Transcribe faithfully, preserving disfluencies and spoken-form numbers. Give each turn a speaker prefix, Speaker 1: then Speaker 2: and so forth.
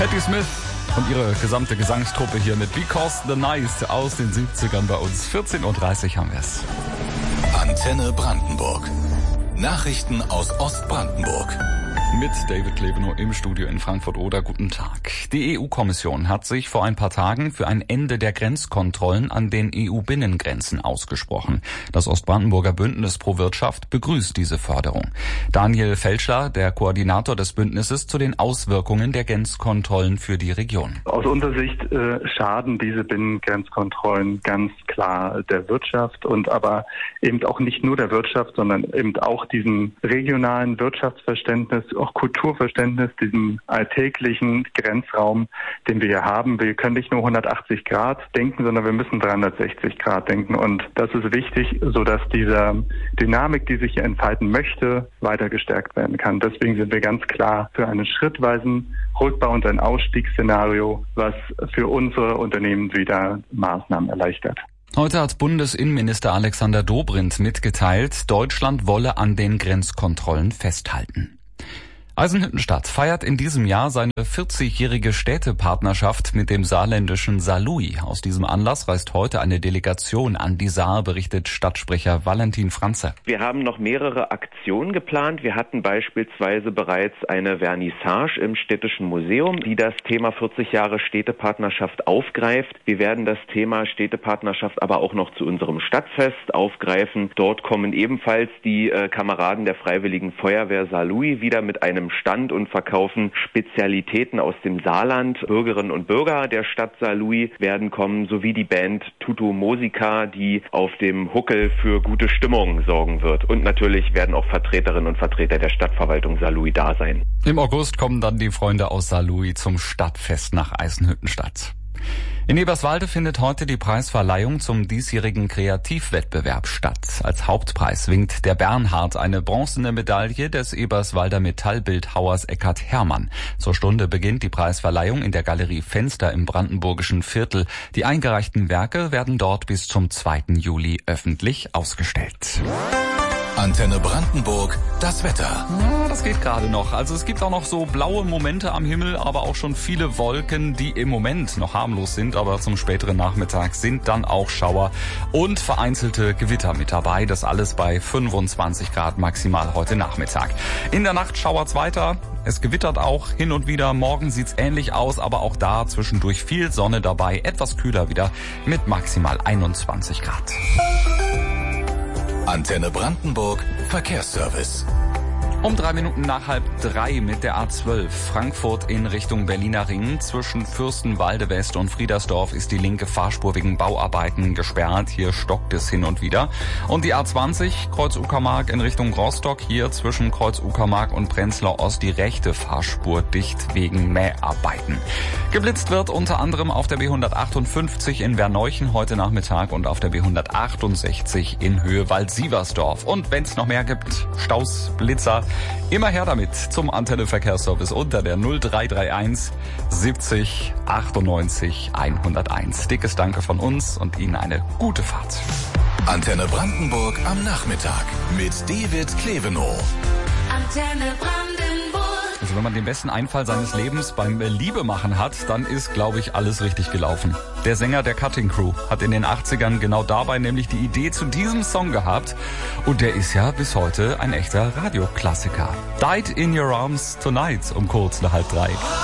Speaker 1: Patti Smith und ihre gesamte Gesangstruppe hier mit Because the Night aus den siebzigern bei uns. vierzehn Uhr dreißig haben wir es.
Speaker 2: Antenne Brandenburg. Nachrichten aus Ostbrandenburg.
Speaker 1: Mit David Klevenow im Studio in Frankfurt-Oder. Guten Tag. Die E U-Kommission hat sich vor ein paar Tagen für ein Ende der Grenzkontrollen an den E U-Binnengrenzen ausgesprochen. Das Ostbrandenburger Bündnis pro Wirtschaft begrüßt diese Förderung. Daniel Felschler, der Koordinator des Bündnisses, zu den Auswirkungen der Grenzkontrollen für die Region.
Speaker 3: Aus unserer Sicht äh, schaden diese Binnengrenzkontrollen ganz klar der Wirtschaft und aber eben auch nicht nur der Wirtschaft, sondern eben auch diesem regionalen Wirtschaftsverständnis, auch Kulturverständnis, diesem alltäglichen Grenzraum, den wir hier haben. Wir können nicht nur hundertachtzig Grad denken, sondern wir müssen dreihundertsechzig Grad denken. Und das ist wichtig, sodass diese Dynamik, die sich hier entfalten möchte, weiter gestärkt werden kann. Deswegen sind wir ganz klar für einen schrittweisen Rückbau und ein Ausstiegsszenario, was für unsere Unternehmen wieder Maßnahmen erleichtert.
Speaker 1: Heute hat Bundesinnenminister Alexander Dobrindt mitgeteilt, Deutschland wolle an den Grenzkontrollen festhalten. Eisenhüttenstadt feiert in diesem Jahr seine vierzigjährige Städtepartnerschaft mit dem saarländischen Saarlouis. Aus diesem Anlass reist heute eine Delegation an die Saar, berichtet Stadtsprecher Valentin Franze.
Speaker 4: Wir haben noch mehrere Aktionen geplant. Wir hatten beispielsweise bereits eine Vernissage im Städtischen Museum, die das Thema vierzig Jahre Städtepartnerschaft aufgreift. Wir werden das Thema Städtepartnerschaft aber auch noch zu unserem Stadtfest aufgreifen. Dort kommen ebenfalls die äh, Kameraden der Freiwilligen Feuerwehr Saarlouis wieder mit einem Stand und verkaufen Spezialitäten aus dem Saarland. Bürgerinnen und Bürger der Stadt Saarlouis werden kommen, sowie die Band Tutu Musica, die auf dem Huckel für gute Stimmung sorgen wird. Und natürlich werden auch Vertreterinnen und Vertreter der Stadtverwaltung Saarlouis da sein.
Speaker 1: Im August kommen dann die Freunde aus Saarlouis zum Stadtfest nach Eisenhüttenstadt. In Eberswalde findet heute die Preisverleihung zum diesjährigen Kreativwettbewerb statt. Als Hauptpreis winkt der Bernhard eine bronzene Medaille des Eberswalder Metallbildhauers Eckhard Herrmann. Zur Stunde beginnt die Preisverleihung in der Galerie Fenster im brandenburgischen Viertel. Die eingereichten Werke werden dort bis zum zweiten Juli öffentlich ausgestellt.
Speaker 2: Antenne Brandenburg, das Wetter.
Speaker 1: Ja, das geht gerade noch. Also es gibt auch noch so blaue Momente am Himmel, aber auch schon viele Wolken, die im Moment noch harmlos sind, aber zum späteren Nachmittag sind dann auch Schauer und vereinzelte Gewitter mit dabei. Das alles bei fünfundzwanzig Grad maximal heute Nachmittag. In der Nacht schauert's weiter. Es gewittert auch hin und wieder. Morgen sieht's ähnlich aus, aber auch da zwischendurch viel Sonne dabei. Etwas kühler wieder mit maximal einundzwanzig Grad.
Speaker 2: Antenne Brandenburg, Verkehrsservice.
Speaker 1: Um drei Minuten nach halb drei mit der A zwölf Frankfurt in Richtung Berliner Ring. Zwischen Fürstenwalde West und Friedersdorf ist die linke Fahrspur wegen Bauarbeiten gesperrt. Hier stockt es hin und wieder. Und die A zwanzig Kreuz Uckermark in Richtung Rostock. Hier zwischen Kreuz Uckermark und Prenzlau Ost die rechte Fahrspur dicht wegen Mäharbeiten. Geblitzt wird unter anderem auf der B hundertachtundfünfzig in Werneuchen heute Nachmittag und auf der B hundertachtundsechzig in Höhe Wald-Sieversdorf. Und wenn es noch mehr gibt, Staus, Blitzer, immer her damit zum Antenne Verkehrsservice unter der null drei drei eins siebzig achtundneunzig hunderteins. Dickes Danke von uns und Ihnen eine gute Fahrt.
Speaker 2: Antenne Brandenburg am Nachmittag mit David Klevenow.
Speaker 5: Antenne Brandenburg.
Speaker 1: Also wenn man den besten Einfall seines Lebens beim Liebemachen hat, dann ist, glaube ich, alles richtig gelaufen. Der Sänger der Cutting Crew hat in den achtzigern genau dabei nämlich die Idee zu diesem Song gehabt. Und der ist ja bis heute ein echter Radioklassiker. Died in Your Arms Tonight um kurz nach halb drei.